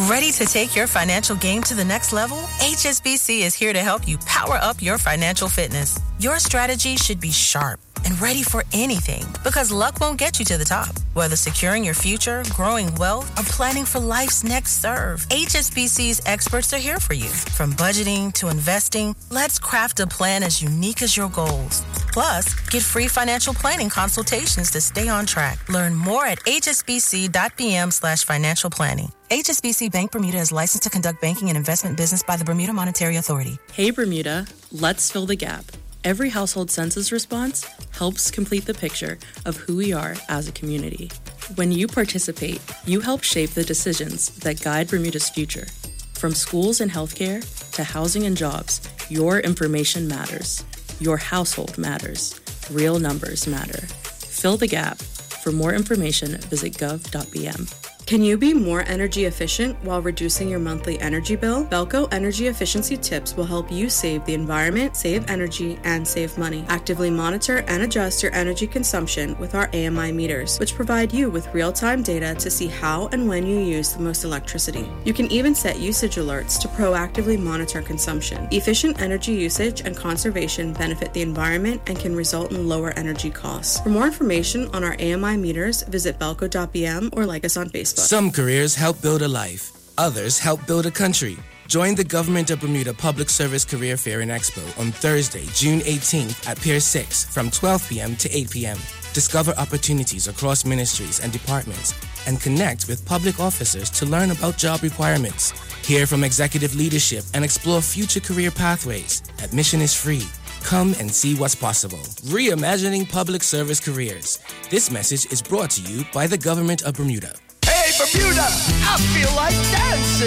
Ready to take your financial game to the next level? HSBC is here to help you power up your financial fitness. Your strategy should be sharp and ready for anything, because luck won't get you to the top. Whether securing your future, growing wealth, or planning for life's next serve, HSBC's experts are here for you. From budgeting to investing, let's craft a plan as unique as your goals. Plus, get free financial planning consultations to stay on track. Learn more at hsbc.pm/financial planning. HSBC Bank Bermuda is licensed to conduct banking and investment business by the Bermuda Monetary Authority. Hey Bermuda, let's fill the gap. Every household census response helps complete the picture of who we are as a community. When you participate, you help shape the decisions that guide Bermuda's future. From schools and healthcare to housing and jobs, your information matters. Your household matters. Real numbers matter. Fill the gap. For more information, visit gov.bm. Can you be more energy efficient while reducing your monthly energy bill? Belco Energy Efficiency Tips will help you save the environment, save energy, and save money. Actively monitor and adjust your energy consumption with our AMI meters, which provide you with real-time data to see how and when you use the most electricity. You can even set usage alerts to proactively monitor consumption. Efficient energy usage and conservation benefit the environment and can result in lower energy costs. For more information on our AMI meters, visit belco.bm or like us on Facebook. Some careers help build a life. Others help build a country. Join the Government of Bermuda Public Service Career Fair and Expo on Thursday, June 18th at Pier 6 from 12 p.m. to 8 p.m. Discover opportunities across ministries and departments and connect with public officers to learn about job requirements. Hear from executive leadership and explore future career pathways. Admission is free. Come and see what's possible. Reimagining public service careers. This message is brought to you by the Government of Bermuda. Bermuda, I feel like dancing.